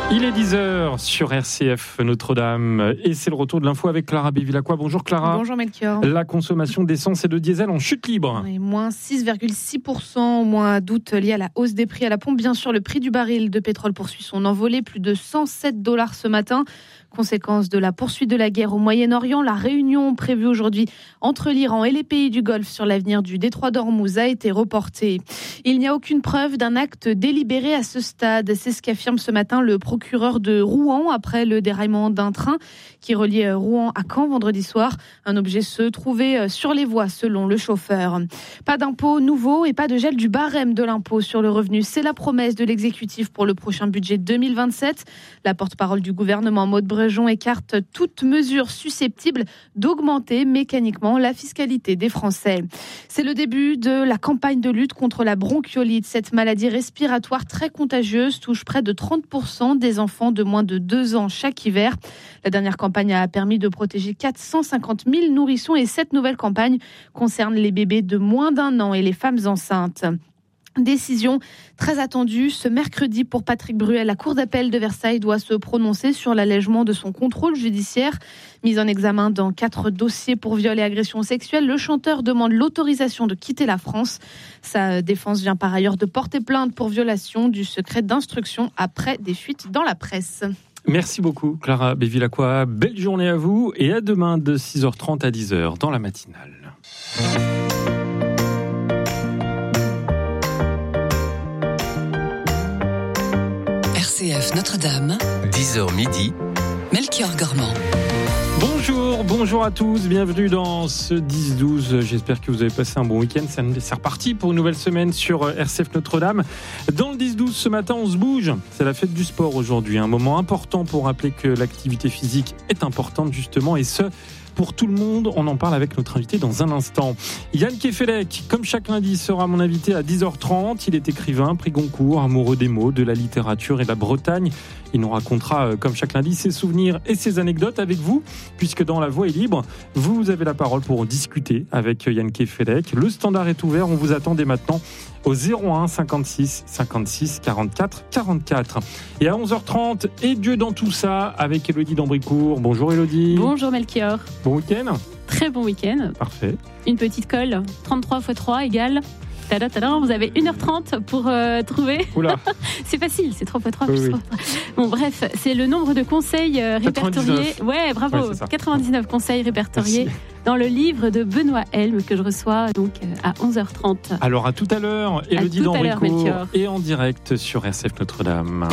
Il est 10h sur RCF Notre-Dame et c'est le retour de l'info avec Clara Bévilacqua. Bonjour Clara. Bonjour Melchior. La consommation d'essence et de diesel en chute libre. Oui, moins 6,6% au mois d'août lié à la hausse des prix à la pompe. Bien sûr, le prix du baril de pétrole poursuit son envolée, plus de $107 ce matin. Conséquence de la poursuite de la guerre au Moyen-Orient, la réunion prévue aujourd'hui entre l'Iran et les pays du Golfe sur l'avenir du détroit d'Ormuz a été reportée. Il n'y a aucune preuve d'un acte délibéré à ce stade. C'est ce qu'affirme ce matin le procureur de Rouen après le déraillement d'un train qui reliait Rouen à Caen vendredi soir. Un objet se trouvait sur les voies selon le chauffeur. Pas d'impôt nouveau et pas de gel du barème de l'impôt sur le revenu. C'est la promesse de l'exécutif pour le prochain budget 2027. La porte-parole du gouvernement, Maud Brejon, écarte toute mesure susceptible d'augmenter mécaniquement la fiscalité des Français. C'est le début de la campagne de lutte contre la bronchiolite. Cette maladie respiratoire très contagieuse touche près de 30% des enfants de moins de 2 ans chaque hiver. La dernière campagne a permis de protéger 450 000 nourrissons et cette nouvelle campagne concerne les bébés de moins d'1 an et les femmes enceintes. Décision très attendue ce mercredi pour Patrick Bruel. La Cour d'appel de Versailles doit se prononcer sur l'allègement de son contrôle judiciaire. Mis en examen dans 4 dossiers pour viol et agression sexuelle, le chanteur demande l'autorisation de quitter la France. Sa défense vient par ailleurs de porter plainte pour violation du secret d'instruction après des fuites dans la presse. Merci beaucoup Clara Bévilacqua. Belle journée à vous et à demain de 6h30 à 10h dans la matinale. RCF Notre-Dame, 10h midi, Melchior Gormand. Bonjour à tous, bienvenue dans ce 10-12. J'espère que vous avez passé un bon week-end. C'est reparti pour une nouvelle semaine sur RCF Notre-Dame. Dans le 10-12 ce matin, on se bouge. C'est la fête du sport aujourd'hui, un moment important pour rappeler que l'activité physique est importante justement et ce, pour tout le monde. On en parle avec notre invité dans un instant. Yann Kefelec, comme chaque lundi, sera mon invité à 10h30. Il est écrivain, prix Goncourt, amoureux des mots, de la littérature et de la Bretagne. Il nous racontera, comme chaque lundi, ses souvenirs et ses anecdotes avec vous, puisque dans La Voix est libre, vous avez la parole pour discuter avec Yann Kefelec. Le standard est ouvert, on vous attend dès maintenant au 01 56 56 44 44. Et à 11h30, et Dieu dans tout ça, avec Élodie d'Ambricourt. Bonjour Élodie. Bonjour Melchior. Bon week-end. Très bon week-end. Parfait. Une petite colle, 33 x 3 égale... Tada, vous avez 1h30 pour trouver. Oula. C'est facile, c'est 3 x 3 oui, plus 3. Bon, bref, c'est le nombre de conseils répertoriés. 99. Ouais, bravo. Ouais, 99 conseils répertoriés. Merci. Dans le livre de Benoît Helm que je reçois donc à 11h30. Alors à tout à l'heure, Élodie d'Ambricourt et en direct sur RCF Notre-Dame.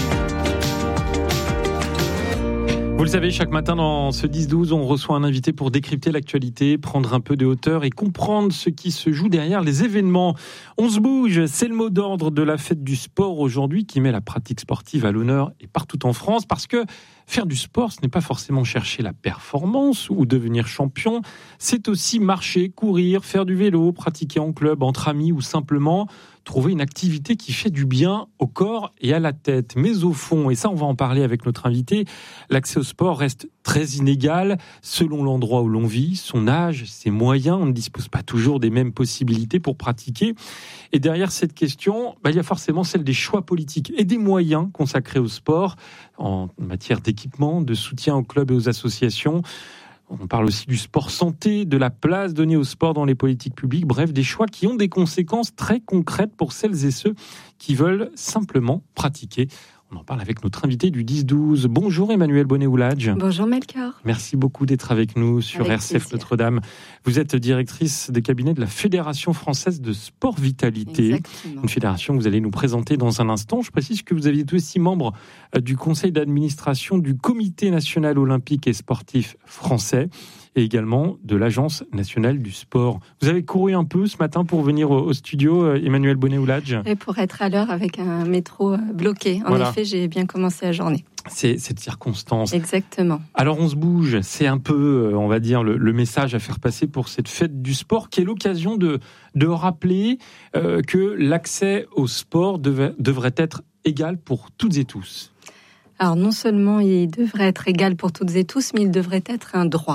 Vous le savez, chaque matin dans ce 10-12, on reçoit un invité pour décrypter l'actualité, prendre un peu de hauteur et comprendre ce qui se joue derrière les événements. On se bouge, c'est le mot d'ordre de la fête du sport aujourd'hui qui met la pratique sportive à l'honneur et partout en France parce que faire du sport, ce n'est pas forcément chercher la performance ou devenir champion, c'est aussi marcher, courir, faire du vélo, pratiquer en club, entre amis ou simplement trouver une activité qui fait du bien au corps et à la tête. Mais au fond, et ça on va en parler avec notre invité, l'accès au sport reste très inégal selon l'endroit où l'on vit, son âge, ses moyens. On ne dispose pas toujours des mêmes possibilités pour pratiquer. Et derrière cette question, il y a forcément celle des choix politiques et des moyens consacrés au sport en matière d'équipement, de soutien aux clubs et aux associations. On parle aussi du sport santé, de la place donnée au sport dans les politiques publiques, bref, des choix qui ont des conséquences très concrètes pour celles et ceux qui veulent simplement pratiquer. On en parle avec notre invité du 10-12. Bonjour Emmanuelle Bonnet-Oulage. Bonjour Melchior. Merci beaucoup d'être avec nous sur avec RCF plaisir. Notre-Dame. Vous êtes directrice de cabinet de la Fédération française de sport vitalité. Exactement. Une fédération que vous allez nous présenter dans un instant. Je précise que vous aviez aussi membre du conseil d'administration du Comité national olympique et sportif français et également de l'Agence nationale du sport. Vous avez couru un peu ce matin pour venir au studio, Emmanuelle Bonnet-Oulage. Et pour être à l'heure avec un métro bloqué. En effet, j'ai bien commencé la journée. C'est cette circonstance. Exactement. Alors on se bouge, c'est un peu, on va dire, le message à faire passer pour cette fête du sport qui est l'occasion de rappeler que l'accès au sport devrait être égal pour toutes et tous. Alors non seulement il devrait être égal pour toutes et tous, mais il devrait être un droit.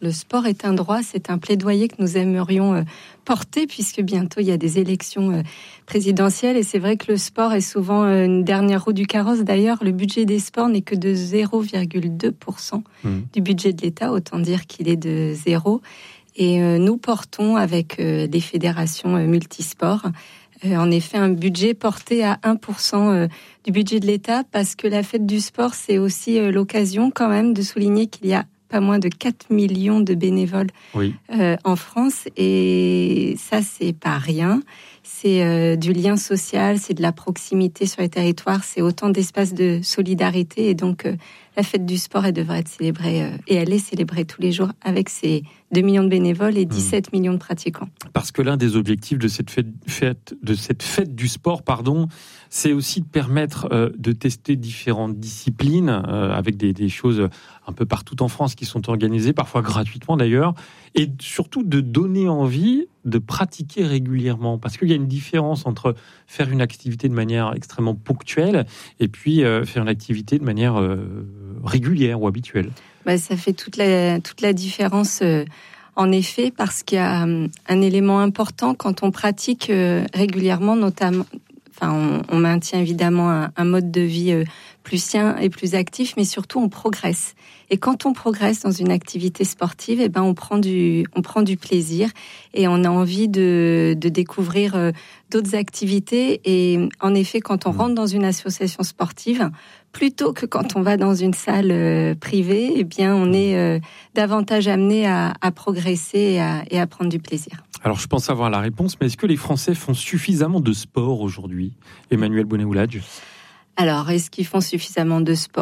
Le sport est un droit, c'est un plaidoyer que nous aimerions porter, puisque bientôt il y a des élections présidentielles, et c'est vrai que le sport est souvent une dernière roue du carrosse. D'ailleurs, le budget des sports n'est que de 0,2% du budget de l'État, autant dire qu'il est de zéro. Et nous portons avec les fédérations multisports en effet un budget porté à 1% du budget de l'État, parce que la fête du sport, c'est aussi l'occasion quand même de souligner qu'il y a pas moins de 4 millions de bénévoles en France, et ça, c'est pas rien. C'est du lien social, c'est de la proximité sur les territoires, c'est autant d'espaces de solidarité, et donc la fête du sport, elle devrait être célébrée, et elle est célébrée tous les jours avec ses 2 millions de bénévoles et 17 millions de pratiquants. Parce que l'un des objectifs de cette fête du sport, c'est aussi de permettre de tester différentes disciplines avec des choses un peu partout en France qui sont organisées, parfois gratuitement d'ailleurs, et surtout de donner envie de pratiquer régulièrement. Parce qu'il y a une différence entre faire une activité de manière extrêmement ponctuelle et puis faire une activité de manière régulière ou habituelle. Ça fait toute la différence, en effet, parce qu'il y a un élément important quand on pratique régulièrement, notamment. On maintient évidemment un mode de vie plus sain et plus actif, mais surtout on progresse. Et quand on progresse dans une activité sportive, on prend du plaisir, et on a envie de découvrir d'autres activités. Et en effet, quand on rentre dans une association sportive, plutôt que quand on va dans une salle privée, on est davantage amené à progresser et à prendre du plaisir. Alors, je pense avoir la réponse, mais est-ce que les Français font suffisamment de sport aujourd'hui, Emmanuelle Bonnet-Oulage ? Alors, est-ce qu'ils font suffisamment de sport ?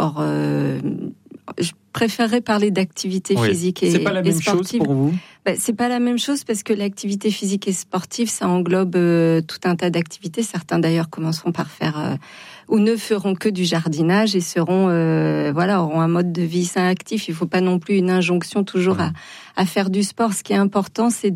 Je préférerais parler d'activité physique et sportive. C'est pas la même chose pour vous ? C'est pas la même chose, parce que l'activité physique et sportive, ça englobe tout un tas d'activités. Certains d'ailleurs commenceront par faire ou ne feront que du jardinage et auront un mode de vie sain, actif. Il faut pas non plus une injonction toujours à faire du sport. Ce qui est important, c'est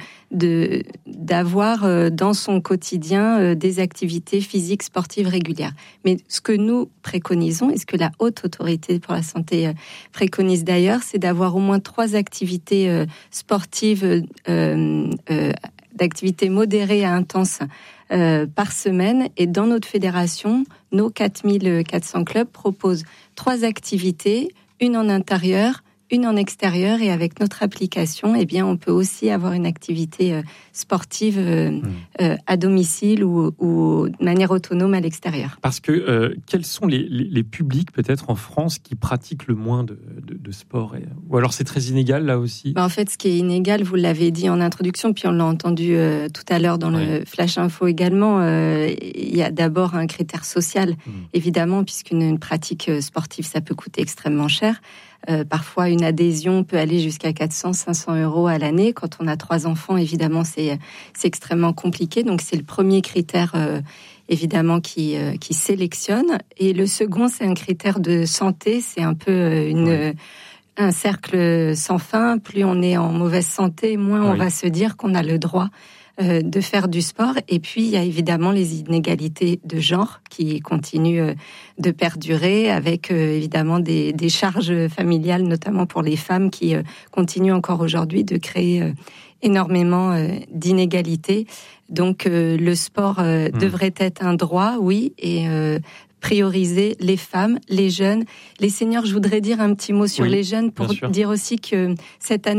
d'avoir dans son quotidien des activités physiques, sportives régulières. Mais ce que nous préconisons, et ce que la Haute Autorité pour la Santé préconise d'ailleurs, c'est d'avoir au moins 3 activités sportives, d'activités modérées à intenses par semaine. Et dans notre fédération, nos 4400 clubs proposent 3 activités, une en intérieur, une en extérieur, et avec notre application, on peut aussi avoir une activité sportive à domicile ou de manière autonome à l'extérieur. Parce que quels sont les publics peut-être en France qui pratiquent le moins de sport, ou alors c'est très inégal là aussi ? En fait, ce qui est inégal, vous l'avez dit en introduction, puis on l'a entendu tout à l'heure dans le Flash Info également, il y a d'abord un critère social, évidemment, puisqu'une pratique sportive, ça peut coûter extrêmement cher. Parfois, une adhésion peut aller jusqu'à 400-500 € à l'année. Quand on a 3 enfants, évidemment, c'est extrêmement compliqué. Donc, c'est le premier critère, évidemment, qui sélectionne. Et le second, c'est un critère de santé. C'est un peu un cercle sans fin. Plus on est en mauvaise santé, moins on va se dire qu'on a le droit de faire du sport. Et puis, il y a évidemment les inégalités de genre qui continuent de perdurer, avec évidemment des charges familiales, notamment pour les femmes, qui continuent encore aujourd'hui de créer énormément d'inégalités. Donc, le sport devrait être un droit, oui, et prioriser les femmes, les jeunes, les seniors. Je voudrais dire un petit mot sur les jeunes pour dire aussi que cette année,